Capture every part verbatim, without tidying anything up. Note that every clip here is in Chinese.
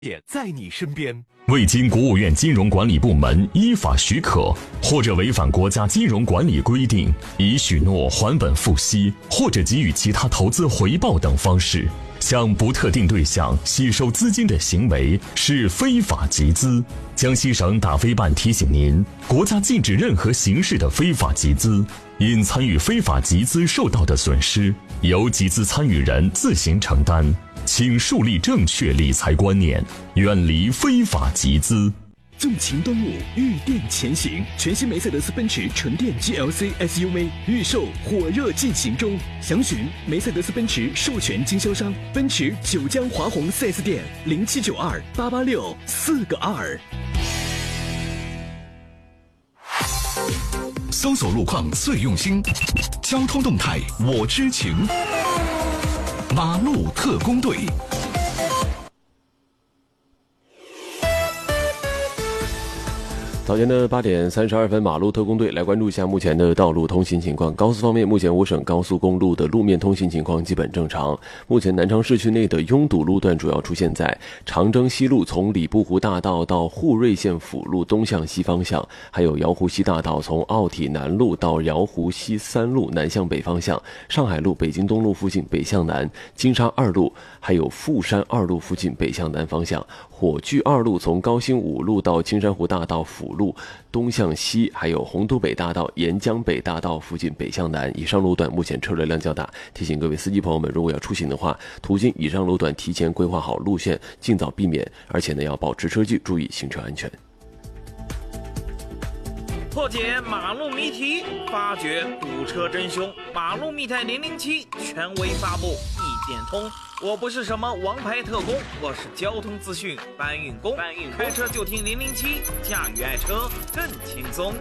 也在你身边。 未经国务院金融管理部门依法许可，或者违反国家金融管理规定，以许诺还本付息或者给予其他投资回报等方式，向不特定对象吸收资金的行为是非法集资。江西省打非办提醒您，国家禁止任何形式的非法集资，因参与非法集资受到的损失，由集资参与人自行承担。请树立正确理财观念，远离非法集资。 纵情端午，御殿前行，全新梅赛德斯奔驰纯电 G L C S U V 预售火热进行中，详询梅赛德斯奔驰授权经销商奔驰九江华虹 四 S 店零七九二八八六四个二。搜索路况最用心，交通动态我知情。马路特工队， 早间的八点三十二分，马路特工队来关注一下目前的道路通行情况。高速方面，目前五省高速公路的路面通行情况基本正常。目前南昌市区内的拥堵路段主要出现在长征西路从礼布湖大道到沪瑞县辅路东向西方向，还有瑶湖西大道从奥体南路到瑶湖西三路南向北方向，上海路北京东路附近北向南，金沙二路还有富山二路附近北向南方向，火炬二路从高新五路到青山湖大道辅路东向西，还有洪都北大道沿江北大道附近北向南。以上路段目前车流量较大，提醒各位司机朋友们，如果要出行的话，途经以上路段提前规划好路线，尽早避免，而且呢要保持车距，注意行车安全。 破解马路谜题，发掘堵车真凶。马路密探零零七权威发布，一点通。我不是什么王牌特工，我是交通资讯搬运工。搬运工开车就听零零七，驾驭爱车更轻松。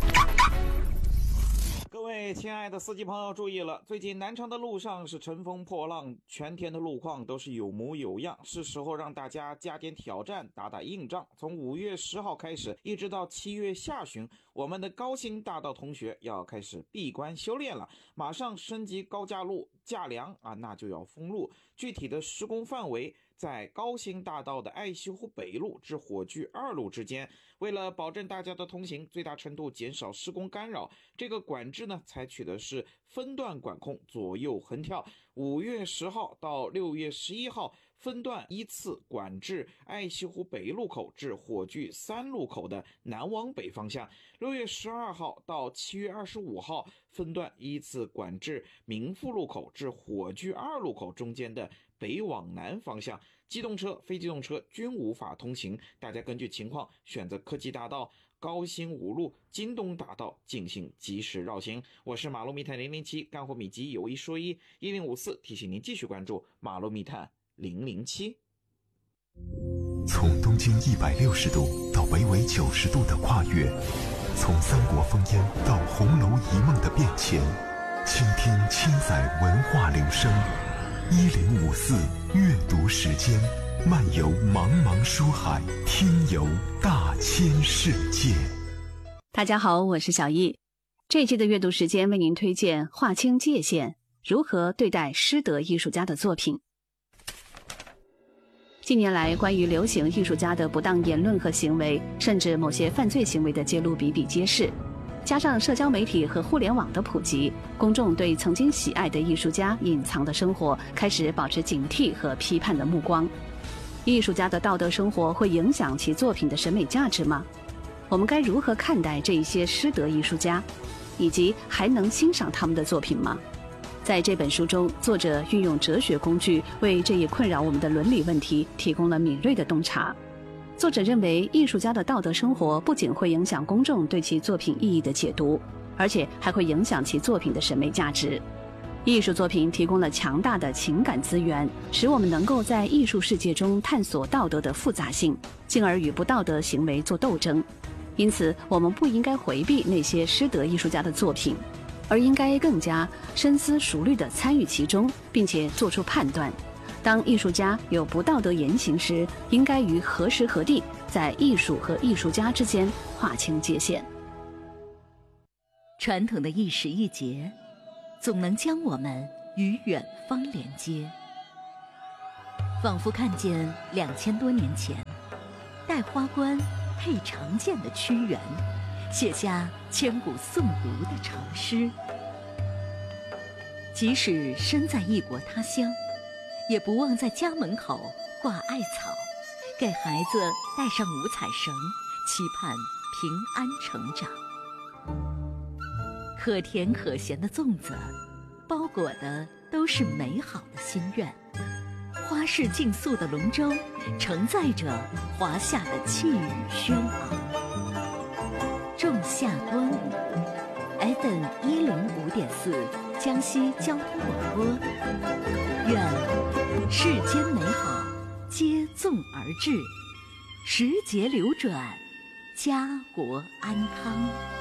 各位亲爱的司机朋友注意了，最近南昌的路上是乘风破浪，全天的路况都是有模有样，是时候让大家加点挑战，打打硬仗。从五月十号开始，一直到七月下旬，我们的高新大道同学要开始闭关修炼了，马上升级高架路架梁啊，那就要封路。具体的施工范围在高新大道的爱溪湖北路至火炬二路之间。为了保证大家的通行，最大程度减少施工干扰，这个管制呢采取的是分段管控，左右横跳。五月十号到六月十一号分段依次管制爱溪湖北路口至火炬三路口的南往北方向。六月十二号到七月二十五号分段依次管制民富路口至火炬二路口中间的北往南方向。机动车、非机动车均无法通行，大家根据情况选择科技大道、高新五路、京东大道进行及时绕行。我是马路密探零零七，干货秘籍有一说一，一零五四提醒您继续关注马路密探零零七。 从东经一百六十度到北纬九十度的跨越，从三国烽烟到红楼一梦的变迁，倾听千载文化流声。一零五四阅读时间，漫游茫茫书海，听游大千世界。 大家好，我是小易。这期的阅读时间为您推荐《划清界限：如何对待失德艺术家的作品》。近年来，关于流行艺术家的不当言论和行为，甚至某些犯罪行为的揭露比比皆是。加上社交媒体和互联网的普及，公众对曾经喜爱的艺术家隐藏的生活开始保持警惕和批判的目光。艺术家的道德生活会影响其作品的审美价值吗？我们该如何看待这一些失德艺术家，以及还能欣赏他们的作品吗？在这本书中，作者运用哲学工具为这一困扰我们的伦理问题提供了敏锐的洞察。作者认为，艺术家的道德生活不仅会影响公众对其作品意义的解读，而且还会影响其作品的审美价值。艺术作品提供了强大的情感资源，使我们能够在艺术世界中探索道德的复杂性，进而与不道德行为做斗争。因此，我们不应该回避那些失德艺术家的作品，而应该更加深思熟虑地参与其中，并且做出判断。当艺术家有不道德言行时，应该于何时何地在艺术和艺术家之间划清界限。 传统的一时一节，总能将我们与远方连接。 仿佛看见两千多年前，戴花冠配长剑的屈原，写下千古诵读的长诗。即使身在异国他乡，也不忘在家门口挂艾草，给孩子带上五彩绳，期盼平安成长。可甜可咸的粽子，包裹的都是美好的心愿。花式竞速的龙舟，承载着华夏的气宇轩昂。仲夏端午 ，F M 一零五点四，江西交通广播。愿世间美好接踵而至，时节流转，家国安康。